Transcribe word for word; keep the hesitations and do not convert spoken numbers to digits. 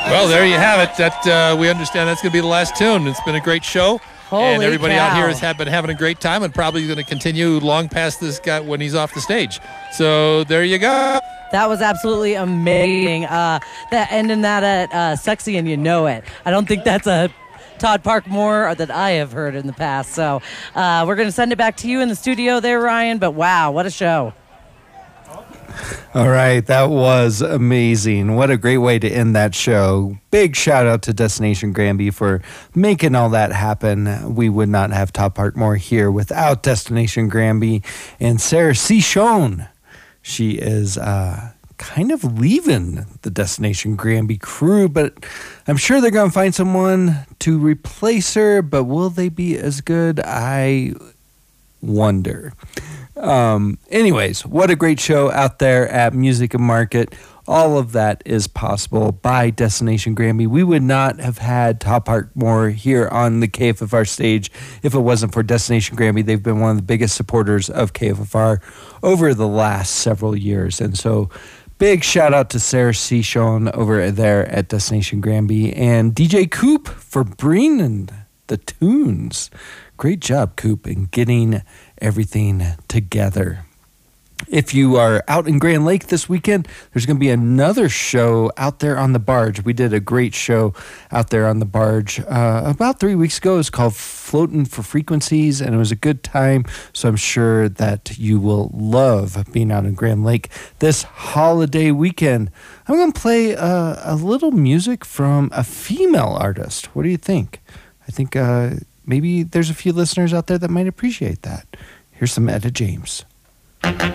Well, there you have it. That uh, we understand that's going to be the last tune. It's been a great show. Holy and everybody cow. out here has have been having a great time and probably going to continue long past this guy when he's off the stage. So there you go. That was absolutely amazing. Uh, that ending that at uh, Sexy and You Know It. I don't think that's a Todd Parkmore that I have heard in the past. So uh, we're going to send it back to you in the studio there, Ryan. But wow, what a show. All right, that was amazing. What a great way to end that show. Big shout out to Destination Granby for making all that happen. We would not have Todd Parkmore here without Destination Granby and Sarah Cichon. She is uh, kind of leaving the Destination Granby crew, but I'm sure they're going to find someone to replace her, but will they be as good? I wonder. Um, anyways, what a great show out there at Music and Market. All of that is possible by Destination Granby. We would not have had Todd Parkmore here on the K F F R stage if it wasn't for Destination Granby. They've been one of the biggest supporters of K F F R over the last several years. And so big shout out to Sarah Cichon over there at Destination Granby and D J Coop for bringing the tunes. Great job, Coop, in getting everything together. If you are out in Grand Lake this weekend, there's going to be another show out there on the barge. We did a great show out there on the barge uh, about three weeks ago. It's called Floating for Frequencies, and it was a good time. So I'm sure that you will love being out in Grand Lake this holiday weekend. I'm going to play uh, a little music from a female artist. What do you think? I think uh, maybe there's a few listeners out there that might appreciate that. Here's some Etta James.